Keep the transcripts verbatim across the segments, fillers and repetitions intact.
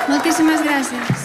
Moltíssimes gràcies.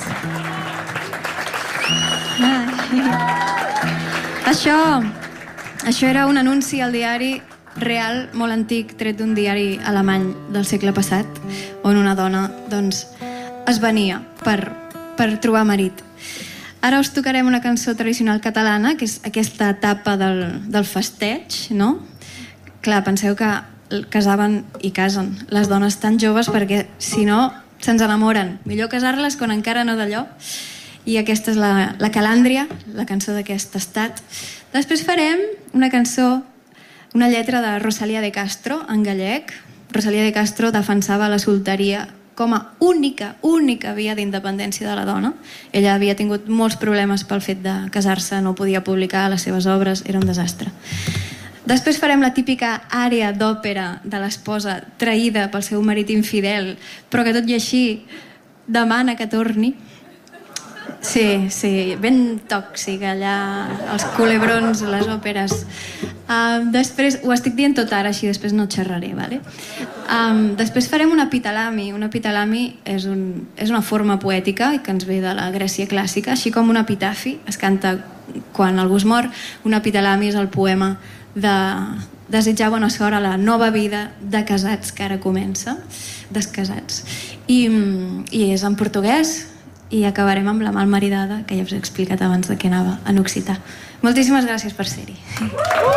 Això, això era un anunci al diari Real, molt antic, tret d'un diari alemany del segle passat, on una dona doncs, es venia per, per trobar marit. Ara us tocarem una cançó tradicional catalana, que és aquesta etapa del, del festeig, no? Clar, penseu que casaven i casen les dones tan joves perquè, si no, se'ns enamoren. Millor casar-les quan encara no d'allò. I aquesta és la, la Calàndria, la cançó d'aquest estat. Després farem una cançó, una lletra de Rosalía de Castro, en gallec. Rosalía de Castro defensava la solteria com a única, única via d'independència de la dona. Ella havia tingut molts problemes pel fet de casar-se, no podia publicar les seves obres, era un desastre. Després farem la típica àrea d'òpera de l'esposa traïda pel seu marit infidel, però que tot i així demana que torni. Sí, sí, ben tòxic allà, els culebrons, les òperes. Um, després, ho estic dient tot ara, així després no xerraré, vale? Um, després farem un epitalami. Un epitalami és, un, és una forma poètica que ens ve de la Grècia clàssica, així com un epitafi, es canta quan algú es mor. Un epitalami és el poema de desitjar bona sort a la nova vida de casats que ara comença, descasats. I, i és en portuguès, i acabarem amb la malmaridada, que ja us he explicat abans de què anava, en occità. Moltíssimes gràcies per ser-hi.